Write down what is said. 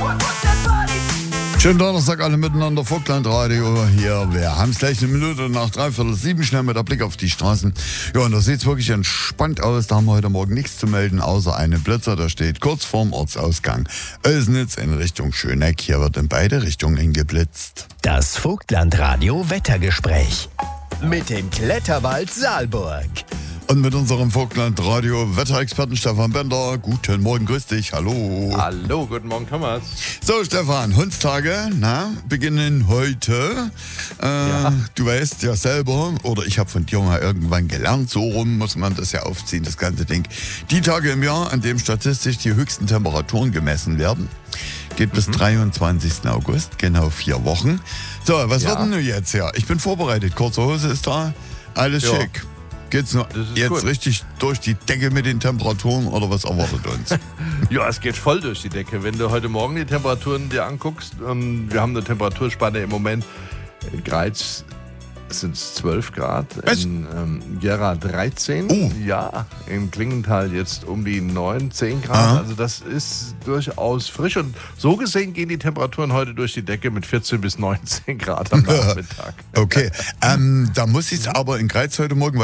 Schönen Donnerstag alle miteinander, Vogtland-Radio hier. Wir haben es gleich 1 Minute nach 6:45, schnell mit der Blick auf die Straßen. Ja, und da sieht es wirklich entspannt aus. Da haben wir heute Morgen nichts zu melden, außer einen Blitzer, der steht kurz vorm Ortsausgang Oelsnitz in Richtung Schöneck. Hier wird in beide Richtungen geblitzt. Das Vogtland-Radio Wettergespräch mit dem Kletterwald Saalburg. Und mit unserem Vogtland-Radio-Wetterexperten Stefan Bender. Guten Morgen, grüß dich, hallo. Hallo, guten Morgen, Thomas. So, Stefan, Hundstage, beginnen heute. Ja. Du weißt ja selber, oder ich habe von dir mal irgendwann gelernt, so rum muss man das ja aufziehen, das ganze Ding. Die Tage im Jahr, an dem statistisch die höchsten Temperaturen gemessen werden, geht bis 23. August, genau 4 Wochen. So, was wird denn nun jetzt her? Ich bin vorbereitet, kurze Hose ist da, alles schick. Geht's noch jetzt gut. Richtig durch die Decke mit den Temperaturen oder was erwartet uns? Ja, es geht voll durch die Decke. Wenn du heute Morgen die Temperaturen dir anguckst, wir haben eine Temperaturspanne im Moment, in Greiz sind es 12 Grad, in Gera 13, ja, in Klingenthal jetzt um die 9, 10 Grad, also das ist durchaus frisch und so gesehen gehen die Temperaturen heute durch die Decke mit 14 bis 19 Grad am Nachmittag. Okay, da muss ich es aber in Greiz heute Morgen,